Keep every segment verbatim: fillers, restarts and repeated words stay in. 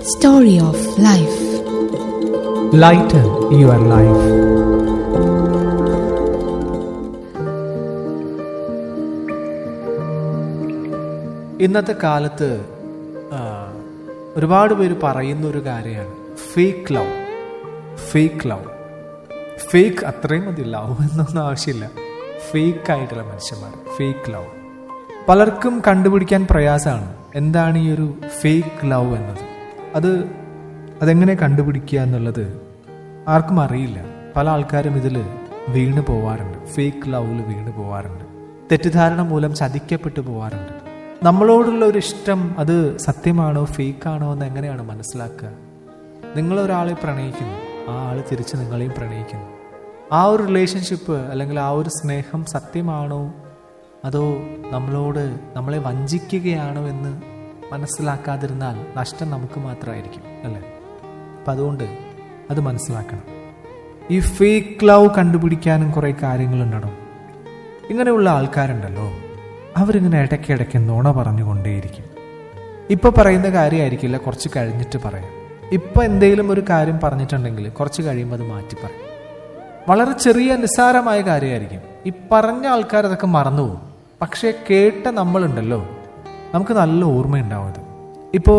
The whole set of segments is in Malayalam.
Story of Life. Lighten your life. ഇന്നത്തെ കാലത്ത് ഒരുപാട് പേര് പറയുന്ന ഒരു കാര്യമാണ് fake love. Fake love fake അത്രയും മതി, ലവ് എന്നൊന്നും ആവശ്യമില്ല. ഫേക്ക് ആയിട്ടുള്ള മനുഷ്യന്മാർ, ഫേക്ക് ലവ്. പലർക്കും കണ്ടുപിടിക്കാൻ പ്രയാസമാണ് എന്താണ് ഈ ഒരു ഫേക്ക് ലവ് എന്നത്. അത് അതെങ്ങനെ കണ്ടുപിടിക്കുക എന്നുള്ളത് ആർക്കും അറിയില്ല. പല ആൾക്കാരും ഇതിൽ വീണ് പോവാറുണ്ട്, ഫേക്ക് ലവിൽ വീണ് പോവാറുണ്ട്. തെറ്റിദ്ധാരണ മൂലം ചതിക്കപ്പെട്ടു പോവാറുണ്ട്. നമ്മളോടുള്ള ഒരു ഇഷ്ടം അത് സത്യമാണോ ഫേക്കാണോ എന്ന് എങ്ങനെയാണ് മനസ്സിലാക്കുക? നിങ്ങളൊരാളെ പ്രണയിക്കുന്നു, ആ ആൾ തിരിച്ച് നിങ്ങളെയും പ്രണയിക്കുന്നു. ആ ഒരു റിലേഷൻഷിപ്പ് അല്ലെങ്കിൽ ആ ഒരു സ്നേഹം സത്യമാണോ അതോ നമ്മളോട് നമ്മളെ വഞ്ചിക്കുകയാണോ എന്ന് മനസ്സിലാക്കാതിരുന്നാൽ നഷ്ടം നമുക്ക് മാത്രമായിരിക്കും, അല്ലേ? അപ്പം അതുകൊണ്ട് അത് മനസ്സിലാക്കണം. ഈ ഫേക്ക് ലവ് കണ്ടുപിടിക്കാനും കുറേ കാര്യങ്ങളുണ്ടോ. ഇങ്ങനെയുള്ള ആൾക്കാരുണ്ടല്ലോ, അവരിങ്ങനെ ഇടയ്ക്കിടയ്ക്ക് നുണ പറഞ്ഞുകൊണ്ടേയിരിക്കും. ഇപ്പം പറയുന്ന കാര്യമായിരിക്കില്ല കുറച്ച് കഴിഞ്ഞിട്ട് പറയാം. ഇപ്പം എന്തെങ്കിലും ഒരു കാര്യം പറഞ്ഞിട്ടുണ്ടെങ്കിൽ കുറച്ച് കഴിയുമ്പോൾ അത് മാറ്റി പറയും. വളരെ ചെറിയ നിസ്സാരമായ കാര്യമായിരിക്കും. ഈ പറഞ്ഞ ആൾക്കാർ അതൊക്കെ മറന്നുപോകും. പക്ഷേ കേട്ട നമ്മളുണ്ടല്ലോ, നമുക്ക് നല്ല ഓർമ്മയുണ്ടാവും അത്. ഇപ്പോൾ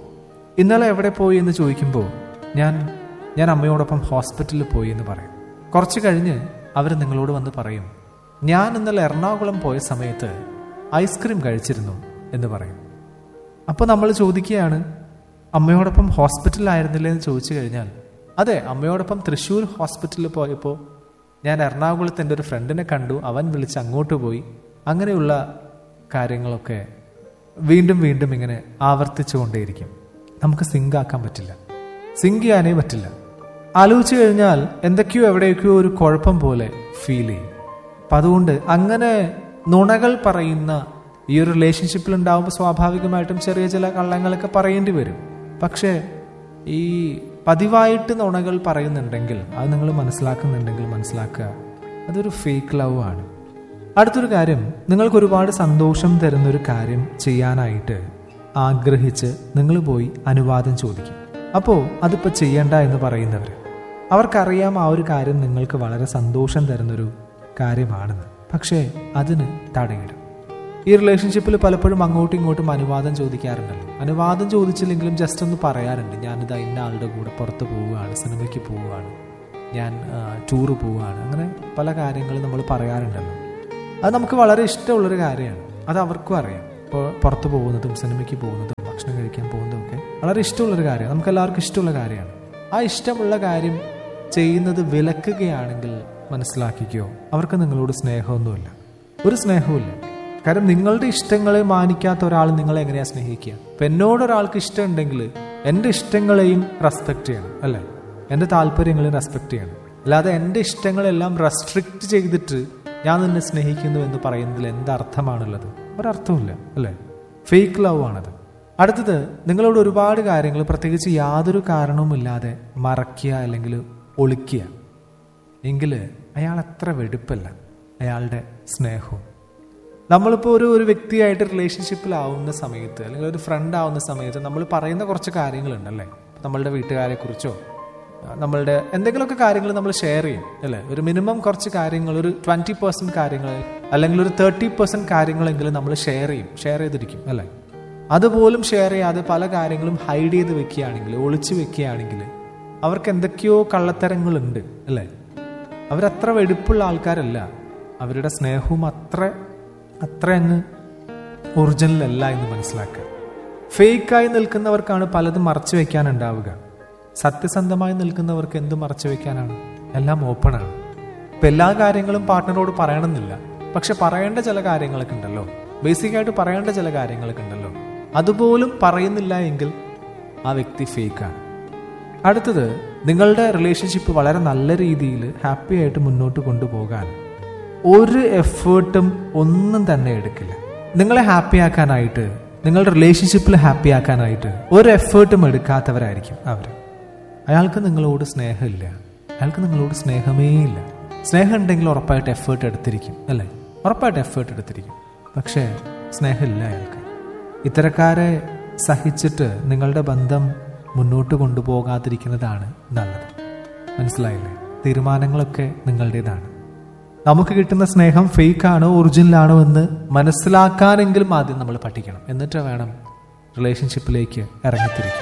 ഇന്നലെ എവിടെ പോയി എന്ന് ചോദിക്കുമ്പോൾ ഞാൻ ഞാൻ അമ്മയോടൊപ്പം ഹോസ്പിറ്റലിൽ പോയി എന്ന് പറയും. കുറച്ച് കഴിഞ്ഞ് അവർ നിങ്ങളോട് വന്ന് പറയും, ഞാൻ ഇന്നലെ എറണാകുളം പോയ സമയത്ത് ഐസ്ക്രീം കഴിച്ചിരുന്നു എന്ന് പറയും. അപ്പോൾ നമ്മൾ ചോദിക്കുകയാണ്, അമ്മയോടൊപ്പം ഹോസ്പിറ്റലിലായിരുന്നില്ലേ എന്ന് ചോദിച്ചു കഴിഞ്ഞാൽ, അതെ, അമ്മയോടൊപ്പം തൃശ്ശൂർ ഹോസ്പിറ്റലിൽ പോയപ്പോൾ ഞാൻ എറണാകുളത്ത് എൻ്റെ ഒരു ഫ്രണ്ടിനെ കണ്ടു, അവൻ വിളിച്ച് അങ്ങോട്ട് പോയി. അങ്ങനെയുള്ള കാര്യങ്ങളൊക്കെ വീണ്ടും വീണ്ടും ഇങ്ങനെ ആവർത്തിച്ചു കൊണ്ടേയിരിക്കും. നമുക്ക് സിങ്ക് ആക്കാൻ പറ്റില്ല, സിങ്ക് ചെയ്യാനേ പറ്റില്ല. ആലോചിച്ചു കഴിഞ്ഞാൽ എന്തൊക്കെയോ എവിടെയൊക്കെയോ ഒരു കുഴപ്പം പോലെ ഫീൽ ചെയ്യും. അപ്പം അതുകൊണ്ട് അങ്ങനെ നുണകൾ പറയുന്ന ഈ ഒരു റിലേഷൻഷിപ്പിൽ ഉണ്ടാകുമ്പോൾ സ്വാഭാവികമായിട്ടും ചെറിയ ചില കള്ളങ്ങളൊക്കെ പറയേണ്ടി വരും. പക്ഷേ ഈ പതിവായിട്ട് നുണകൾ പറയുന്നുണ്ടെങ്കിൽ, അത് നിങ്ങൾ മനസ്സിലാക്കുന്നുണ്ടെങ്കിൽ മനസ്സിലാക്കുക, അതൊരു ഫേക്ക് ലവ് ആണ്. അടുത്തൊരു കാര്യം, നിങ്ങൾക്ക് ഒരുപാട് സന്തോഷം തരുന്നൊരു കാര്യം ചെയ്യാനായിട്ട് ആഗ്രഹിച്ച് നിങ്ങൾ പോയി അനുവാദം ചോദിക്കും. അപ്പോൾ അതിപ്പോൾ ചെയ്യണ്ട എന്ന് പറയുന്നവർ, അവർക്കറിയാം ആ ഒരു കാര്യം നിങ്ങൾക്ക് വളരെ സന്തോഷം തരുന്നൊരു കാര്യമാണെന്ന്. പക്ഷേ അതിന് തടയിടും. ഈ റിലേഷൻഷിപ്പിൽ പലപ്പോഴും അങ്ങോട്ടും ഇങ്ങോട്ടും അനുവാദം ചോദിക്കാറുണ്ടല്ലോ. അനുവാദം ചോദിച്ചില്ലെങ്കിലും ജസ്റ്റ് ഒന്ന് പറയാറുണ്ട്, ഞാനിത് ഇന്ന ആളുടെ കൂടെ പുറത്ത് പോവുകയാണ്, സിനിമയ്ക്ക് പോവുകയാണ്, ഞാൻ ടൂറ് പോവുകയാണ്. അങ്ങനെ പല കാര്യങ്ങളും നമ്മൾ പറയാറുണ്ടല്ലോ. അത് നമുക്ക് വളരെ ഇഷ്ടമുള്ളൊരു കാര്യമാണ്. അത് അവർക്കും അറിയാം. ഇപ്പോൾ പുറത്ത് പോകുന്നതും സിനിമയ്ക്ക് പോകുന്നതും ഭക്ഷണം കഴിക്കാൻ പോകുന്നതും ഒക്കെ വളരെ ഇഷ്ടമുള്ളൊരു കാര്യമാണ്. നമുക്ക് എല്ലാവർക്കും ഇഷ്ടമുള്ള കാര്യമാണ്. ആ ഇഷ്ടമുള്ള കാര്യം ചെയ്യുന്നത് വിലക്കുകയാണെങ്കിൽ മനസ്സിലാക്കിക്കോ, അവർക്ക് നിങ്ങളോട് സ്നേഹമൊന്നുമില്ല, ഒരു സ്നേഹവുമില്ല. കാരണം നിങ്ങളുടെ ഇഷ്ടങ്ങളെ മാനിക്കാത്ത ഒരാൾ നിങ്ങളെ എങ്ങനെയാണ് സ്നേഹിക്കുക? ഇപ്പം എന്നോടൊരാൾക്ക് ഇഷ്ടമുണ്ടെങ്കിൽ എൻ്റെ ഇഷ്ടങ്ങളെയും റെസ്പെക്റ്റ് ചെയ്യണം, അല്ലേ? എൻ്റെ താല്പര്യങ്ങളെയും റെസ്പെക്റ്റ് ചെയ്യണം. അല്ലാതെ എൻ്റെ ഇഷ്ടങ്ങളെല്ലാം റെസ്ട്രിക്റ്റ് ചെയ്തിട്ട് ഞാൻ നിന്നെ സ്നേഹിക്കുന്നു എന്ന് പറയുന്നതിൽ എന്തർത്ഥമാണുള്ളത്? ഒരർത്ഥമില്ല, അല്ലേ? ഫേക്ക് ലവ് ആണത്. അടുത്തത്, നിങ്ങളോട് ഒരുപാട് കാര്യങ്ങൾ പ്രത്യേകിച്ച് യാതൊരു കാരണവുമില്ലാതെ മറയ്ക്കുക അല്ലെങ്കിൽ ഒളിക്കുക എങ്കിൽ അയാൾ അത്ര വെടുപ്പല്ല, അയാളുടെ സ്നേഹവും. നമ്മളിപ്പോൾ ഒരു ഒരു വ്യക്തിയായിട്ട് റിലേഷൻഷിപ്പിലാവുന്ന സമയത്ത് അല്ലെങ്കിൽ ഒരു ഫ്രണ്ട് ആവുന്ന സമയത്ത് നമ്മൾ പറയുന്ന കുറച്ച് കാര്യങ്ങളുണ്ടല്ലേ, നമ്മളുടെ വീട്ടുകാരെ കുറിച്ചോ നമ്മളുടെ എന്തെങ്കിലുമൊക്കെ കാര്യങ്ങൾ നമ്മൾ ഷെയർ ചെയ്യും, അല്ലേ? ഒരു മിനിമം കുറച്ച് കാര്യങ്ങൾ, ഒരു ട്വൻറ്റി പെർസെൻറ്റ് കാര്യങ്ങൾ അല്ലെങ്കിൽ ഒരു തേർട്ടി പെർസെൻറ്റ് കാര്യങ്ങളെങ്കിലും നമ്മൾ ഷെയർ ചെയ്യും, ഷെയർ ചെയ്തിരിക്കും, അല്ലേ? അതുപോലും ഷെയർ ചെയ്യാതെ പല കാര്യങ്ങളും ഹൈഡ് ചെയ്ത് വെക്കുകയാണെങ്കിൽ, ഒളിച്ചു വെക്കുകയാണെങ്കിൽ അവർക്ക് എന്തൊക്കെയോ കള്ളത്തരങ്ങളുണ്ട്, അല്ലേ? അവരത്ര വെടുപ്പുള്ള ആൾക്കാരല്ല. അവരുടെ സ്നേഹവും അത്ര അത്ര അങ്ങ് ഒറിജിനൽ അല്ല എന്ന് മനസ്സിലാക്കുക. ഫേക്കായി നിൽക്കുന്നവർക്കാണ് പലതും മറച്ചു വെക്കാനുണ്ടാവുക. സത്യസന്ധമായി നിൽക്കുന്നവർക്ക് എന്ത് മറച്ചു വെക്കാനാണ്? എല്ലാം ഓപ്പണാണ്. ഇപ്പം എല്ലാ കാര്യങ്ങളും പാർട്ട്ണറോട് പറയണമെന്നില്ല, പക്ഷെ പറയേണ്ട ചില കാര്യങ്ങളൊക്കെ ഉണ്ടല്ലോ, ബേസിക്കായിട്ട് പറയേണ്ട ചില കാര്യങ്ങളൊക്കെ ഉണ്ടല്ലോ, അതുപോലും പറയുന്നില്ല എങ്കിൽ ആ വ്യക്തി ഫേക്കാണ്. അടുത്തത്, നിങ്ങളുടെ റിലേഷൻഷിപ്പ് വളരെ നല്ല രീതിയിൽ ഹാപ്പി ആയിട്ട് മുന്നോട്ട് കൊണ്ടുപോകാൻ ഒരു എഫേർട്ടും ഒന്നും തന്നെ എടുക്കില്ല. നിങ്ങളെ ഹാപ്പി ആക്കാനായിട്ട്, നിങ്ങളുടെ റിലേഷൻഷിപ്പിൽ ഹാപ്പി ആക്കാനായിട്ട് ഒരു എഫേർട്ടും എടുക്കാത്തവരായിരിക്കും അവർ. അയാൾക്ക് നിങ്ങളോട് സ്നേഹമില്ല, അയാൾക്ക് നിങ്ങളോട് സ്നേഹമേ ഇല്ല. സ്നേഹം ഉണ്ടെങ്കിൽ ഉറപ്പായിട്ട് എഫേർട്ട് എടുത്തിരിക്കും, അല്ലേ? ഉറപ്പായിട്ട് എഫേർട്ട് എടുത്തിരിക്കും. പക്ഷേ സ്നേഹമില്ല അയാൾക്ക്. ഇത്തരക്കാരെ സഹിച്ചിട്ട് നിങ്ങളുടെ ബന്ധം മുന്നോട്ട് കൊണ്ടുപോകാതിരിക്കുന്നതാണ് നല്ലത്. മനസ്സിലായില്ലേ? തീരുമാനങ്ങളൊക്കെ നിങ്ങളുടേതാണ്. നമുക്ക് കിട്ടുന്ന സ്നേഹം ഫേക്ക് ആണോ ഒറിജിനൽ ആണോ എന്ന് മനസ്സിലാക്കാനെങ്കിലും ആദ്യം നമ്മൾ പഠിക്കണം. എന്നിട്ട് വേണം റിലേഷൻഷിപ്പിലേക്ക് ഇറങ്ങിത്തിരിക്കാൻ.